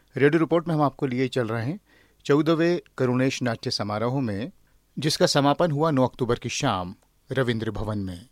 Radio report में हम आपको लिए चल रहे हैं 14वें करुणेश नाट्य समारोह में, जिसका समापन हुआ 9 अक्टूबर की शाम रविंद्र भवन में।